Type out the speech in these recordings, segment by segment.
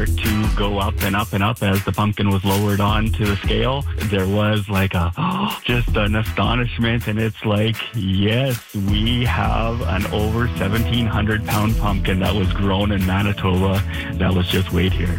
start to go up and up and up as the pumpkin was lowered onto the scale. There was like just an astonishment, and it's like, yes, we have an over 1,700 pound pumpkin that was grown in Manitoba that was just weighed here.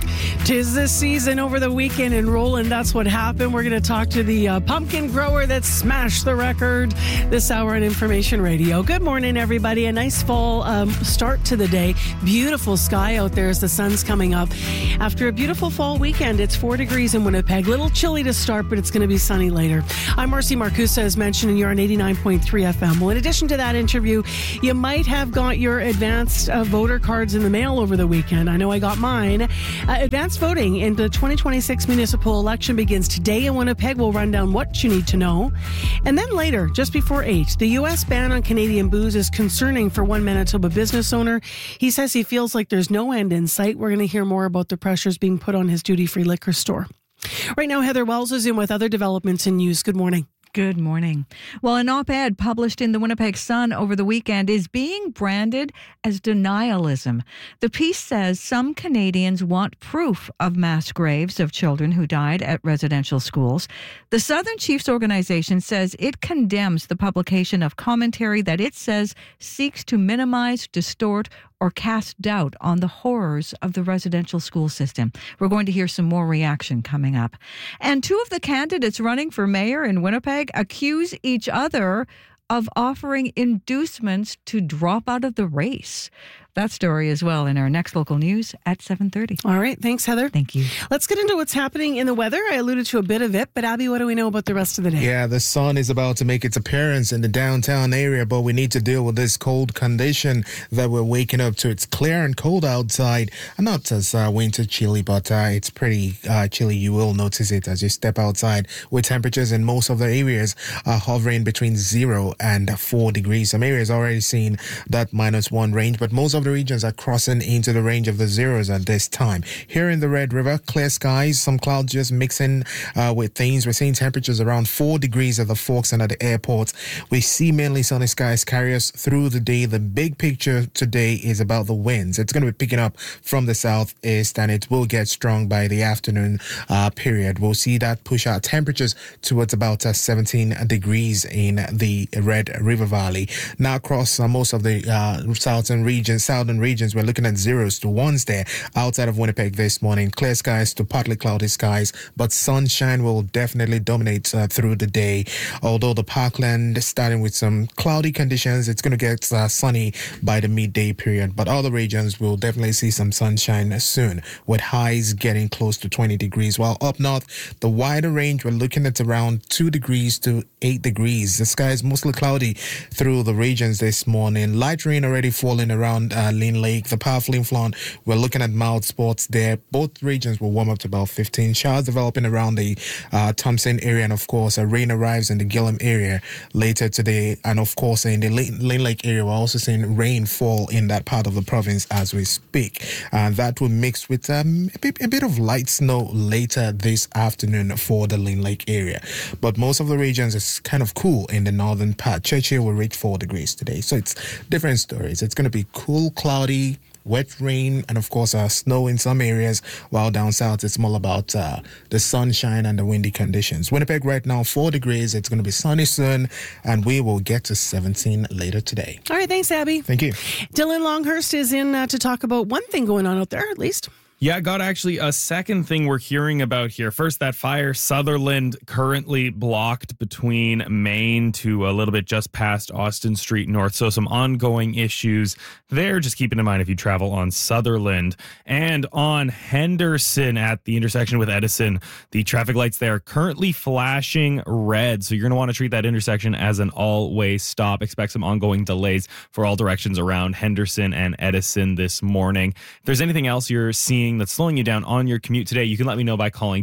'Tis this season over the weekend in Roland. That's what happened. We're going to talk to the pumpkin grower that smashed the record this hour on Information Radio. Good morning, everybody. A nice fall start to the day. Beautiful sky out there as the sun's coming up. After a beautiful fall weekend, it's 4 degrees in Winnipeg. Little chilly to start, but it's going to be sunny later. I'm Marcy Marcusa, as mentioned, and you're on 89.3 FM. Well, in addition to that interview, you might have got your advanced voter cards in the mail over the weekend. I know I got mine. Advanced voting in the 2026 municipal election begins today in Winnipeg. We'll run down what you need to know. And then later, just before 8, the U.S. ban on Canadian booze is concerning for one Manitoba business owner. He says he feels like there's no end in sight. We're going to hear more about the pressures being put on his duty-free liquor store. Right now, Heather Wells is in with other developments in news. Good morning. Good morning. Well, an op-ed published in the Winnipeg Sun over the weekend is being branded as denialism. The piece says some Canadians want proof of mass graves of children who died at residential schools. The Southern Chiefs organization says it condemns the publication of commentary that it says seeks to minimize, distort, or cast doubt on the horrors of the residential school system. We're going to hear some more reaction coming up. And two of the candidates running for mayor in Winnipeg accuse each other of offering inducements to drop out of the race. That story as well in our next local news at 7:30. All right. Thanks, Heather. Thank you. Let's get into what's happening in the weather. I alluded to a bit of it, but Abby, what do we know about the rest of the day? Yeah, the sun is about to make its appearance in the downtown area, but we need to deal with this cold condition that we're waking up to. It's clear and cold outside, and not as winter chilly, but it's pretty chilly. You will notice it as you step outside, with temperatures in most of the areas hovering between 0 and 4 degrees. Some areas already seeing that -1 range, but most of the regions are crossing into the range of the zeros at this time. Here in the Red River, clear skies, some clouds just mixing with things. We're seeing temperatures around 4 degrees at the Forks and at the airport. We see mainly sunny skies carry us through the day. The big picture today is about the winds. It's going to be picking up from the southeast, and it will get strong by the afternoon period. We'll see that push our temperatures towards about 17 degrees in the Red River Valley. Now across most of the southern regions, we're looking at 0s to 1s there. Outside of Winnipeg this morning, clear skies to partly cloudy skies, but sunshine will definitely dominate through the day. Although the Parkland starting with some cloudy conditions, it's going to get sunny by the midday period, but other regions will definitely see some sunshine soon, with highs getting close to 20 degrees. While up north, the wider range, we're looking at around 2 degrees to 8 degrees. The sky is mostly cloudy through the regions this morning. Light rain already falling around Lynn Lake, the powerful influence. We're looking at mild spots there. Both regions will warm up to about 15. Showers developing around the Thompson area, and of course, rain arrives in the Gillam area later today. And of course, in the Lynn Lake area, we're also seeing rain fall in that part of the province as we speak. And that will mix with a bit of light snow later this afternoon for the Lynn Lake area. But most of the regions is kind of cool in the northern part. Churchill will reach 4 degrees today. So it's different stories. It's going to be cool, cloudy, wet rain, and of course snow in some areas, while down south it's more about the sunshine and the windy conditions. Winnipeg right now 4 degrees. It's going to be sunny soon, and we will get to 17 later today. All right, thanks, Abby. Thank you. Dylan Longhurst is in to talk about one thing going on out there, at least. Yeah, got actually a second thing we're hearing about here. First, that fire, Sutherland, currently blocked between Main to a little bit just past Austin Street North. So some ongoing issues there. Just keep it in mind if you travel on Sutherland. And on Henderson at the intersection with Edison, the traffic lights there are currently flashing red. So you're going to want to treat that intersection as an all-way stop. Expect some ongoing delays for all directions around Henderson and Edison this morning. If there's anything else you're seeing that's slowing you down on your commute today, you can let me know by calling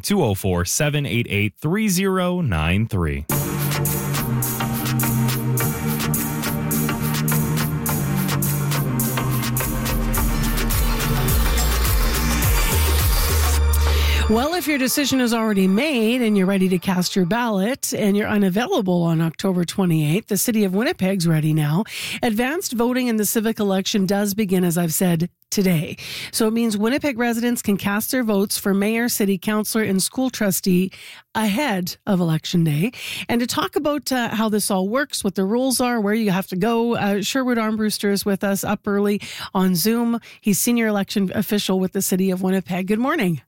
204-788-3093. Well, if your decision is already made and you're ready to cast your ballot and you're unavailable on October 28th, the City of Winnipeg's ready now. Advanced voting in the civic election does begin, as I've said, today. So it means Winnipeg residents can cast their votes for mayor, city councillor, and school trustee ahead of Election Day. And to talk about how this all works, what the rules are, where you have to go, Sherwood Armbruster is with us up early on Zoom. He's senior election official with the City of Winnipeg. Good morning.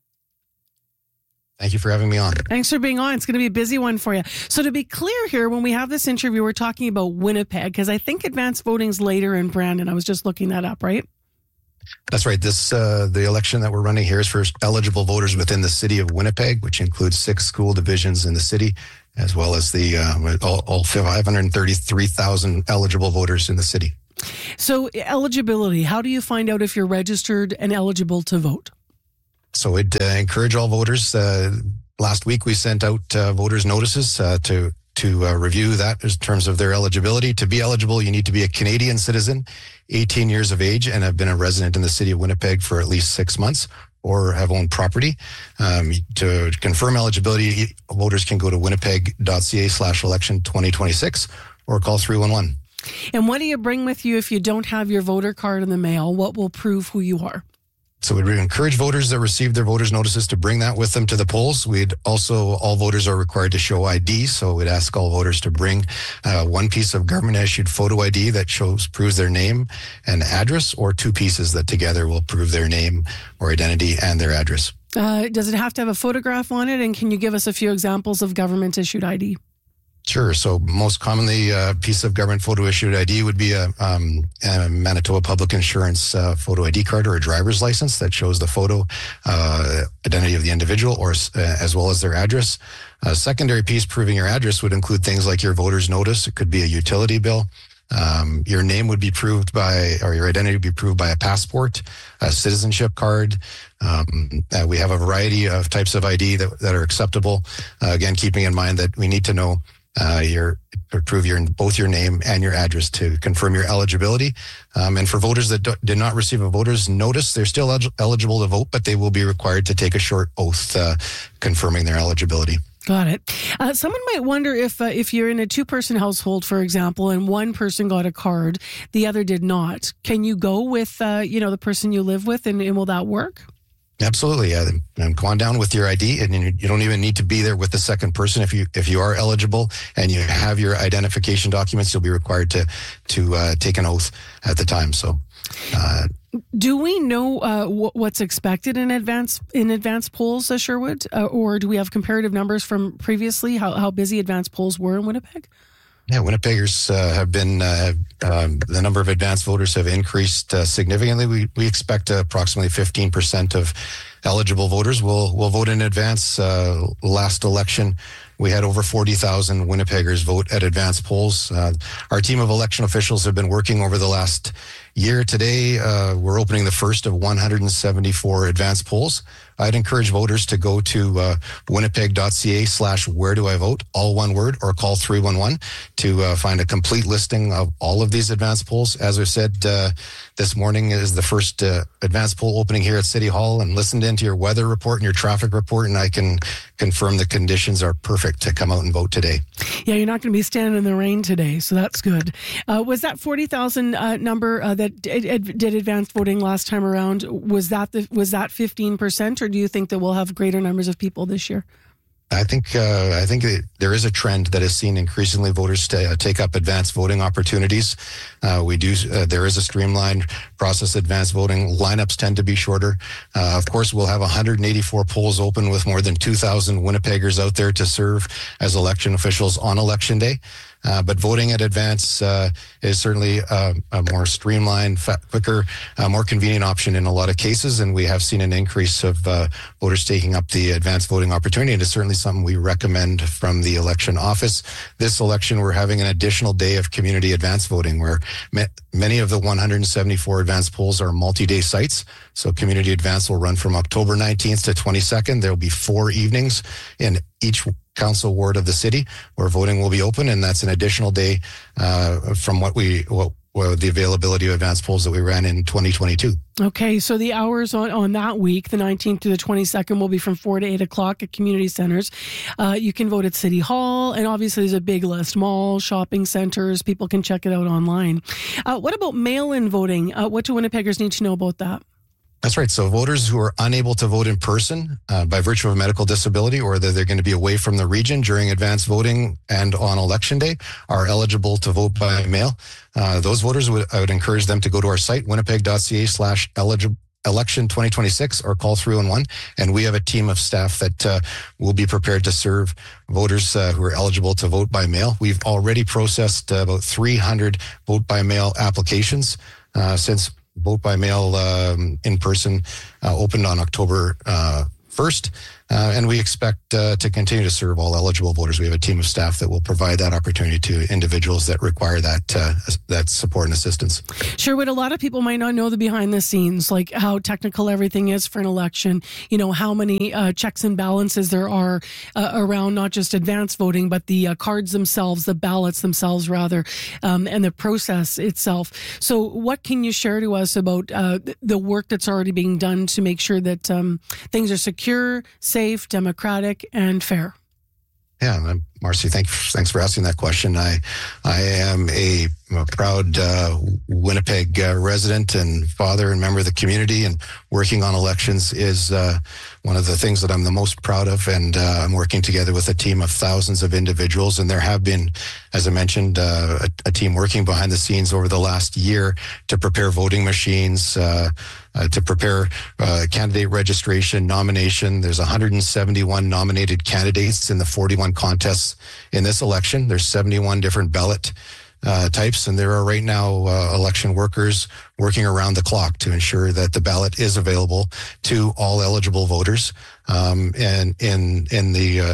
Thank you for having me on. Thanks for being on. It's going to be a busy one for you. So to be clear here, when we have this interview, we're talking about Winnipeg, because I think advanced voting's later in Brandon. I was just looking that up, right? That's right. The election that we're running here is for eligible voters within the City of Winnipeg, which includes 6 school divisions in the city, as well as the all 533,000 eligible voters in the city. So eligibility, how do you find out if you're registered and eligible to vote? So I'd encourage all voters. Last week we sent out voters notices to review that in terms of their eligibility. To be eligible, you need to be a Canadian citizen, 18 years of age, and have been a resident in the City of Winnipeg for at least 6 months, or have owned property. To confirm eligibility, voters can go to winnipeg.ca/election 2026 or call 311. And what do you bring with you if you don't have your voter card in the mail? What will prove who you are? So we'd encourage voters that receive their voters notices to bring that with them to the polls. All voters are required to show ID. So we'd ask all voters to bring one piece of government issued photo ID that proves their name and address, or 2 pieces that together will prove their name or identity and their address. Does it have to have a photograph on it? And can you give us a few examples of government issued ID? Sure. So most commonly, a piece of government photo issued ID would be a Manitoba Public Insurance photo ID card, or a driver's license that shows the photo identity of the individual, or as well as their address. A secondary piece proving your address would include things like your voter's notice. It could be a utility bill. Your name would be proved by, or your identity would be proved by a passport, a citizenship card. We have a variety of types of ID that are acceptable. Again, keeping in mind that we need to know prove both your name and your address to confirm your eligibility. And for voters that did not receive a voter's notice, they're still eligible to vote, but they will be required to take a short oath confirming their eligibility. Got it. Someone might wonder if you're in a 2-person household, for example, and one person got a card, the other did not. Can you go with the person you live with, and will that work? Absolutely. Come on down with your ID, and you don't even need to be there with the second person. If you are eligible and you have your identification documents, you'll be required to take an oath at the time. So, do we know what's expected in advance polls, Sherwood, or do we have comparative numbers from previously how busy advance polls were in Winnipeg? Yeah, Winnipeggers have been, the number of advanced voters have increased significantly. We expect approximately 15% of eligible voters will vote in advance. Last election, we had over 40,000 Winnipeggers vote at advanced polls. Our team of election officials have been working over the last year. Today, we're opening the first of 174 advanced polls. I'd encourage voters to go to winnipeg.ca/where-do-I-vote, all one word, or call 311 to find a complete listing of all of these advanced polls. As I said, this morning is the first advanced poll opening here at City Hall, and listened into your weather report and your traffic report, and I can confirm the conditions are perfect to come out and vote today. Yeah, you're not going to be standing in the rain today, so that's good. Was that 40,000 number that did advanced voting last time around, was that 15%, or do you think that we'll have greater numbers of people this year? I think there is a trend that has seen increasingly voters take up advanced voting opportunities. There is a streamlined process. Advanced voting lineups tend to be shorter. Of course, we'll have 184 polls open with more than 2,000 Winnipeggers out there to serve as election officials on Election Day. But voting at advance is certainly a more streamlined, quicker, more convenient option in a lot of cases. And we have seen an increase of voters taking up the advanced voting opportunity. And it's certainly something we recommend from the election office. This election, we're having an additional day of community advanced voting, where many of the 174 advanced polls are multi-day sites. So community advance will run from October 19th to 22nd. There will be 4 evenings in each council ward of the city where voting will be open, and that's an additional day from what the availability of advanced polls that we ran in 2022. Okay, so the hours on that week, the 19th to the 22nd, will be from 4 to 8 o'clock at community centers. You can vote at City Hall, and obviously there's a big list, malls, shopping centers. People can check it out online. What about mail-in voting? What do Winnipeggers need to know about that? That's right. So voters who are unable to vote in person by virtue of a medical disability, or that they're going to be away from the region during advanced voting and on election day, are eligible to vote by mail. Those voters, I would encourage them to go to our site, winnipeg.ca/election 2026, or call 311. And we have a team of staff that will be prepared to serve voters who are eligible to vote by mail. We've already processed about 300 vote by mail applications since vote by mail in person opened on October 1st. And we expect to continue to serve all eligible voters. We have a team of staff that will provide that opportunity to individuals that require that support and assistance. Sherwood, a lot of people might not know the behind the scenes, like how technical everything is for an election, how many checks and balances there are around not just advanced voting, but the cards themselves, the ballots themselves, rather, and the process itself. So what can you share to us about the work that's already being done to make sure that things are secure, safe, democratic, and fair? Yeah, Marcy, thanks for asking that question. I am a proud Winnipeg resident and father and member of the community, and working on elections is one of the things that I'm the most proud of. And I'm working together with a team of thousands of individuals, and there have been, as I mentioned, a team working behind the scenes over the last year to prepare voting machines, to prepare candidate registration, nomination. There's 171 nominated candidates in the 41 contests in this election. There's 71 different ballot types, and there are right now election workers working around the clock to ensure that the ballot is available to all eligible voters. And in the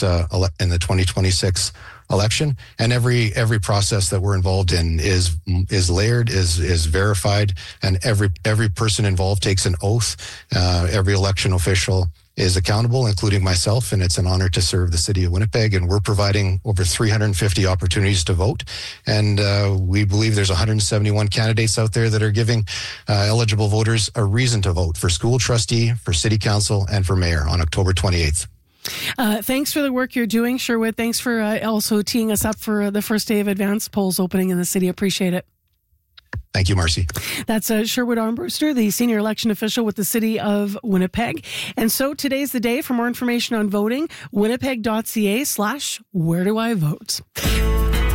2026 election, and every process that we're involved in is layered, is verified, and every person involved takes an oath. Every election official is accountable, including myself, and it's an honor to serve the city of Winnipeg. And we're providing over 350 opportunities to vote, and we believe there's 171 candidates out there that are giving eligible voters a reason to vote for school trustee, for city council, and for mayor on October 28th. Thanks for the work you're doing, Sherwood. Thanks for also teeing us up for the first day of advanced polls opening in the city. Appreciate it. Thank you, Marcy. That's Sherwood Armbruster, the senior election official with the city of Winnipeg. And so today's the day. For more information on voting, winnipeg.ca/where do I vote.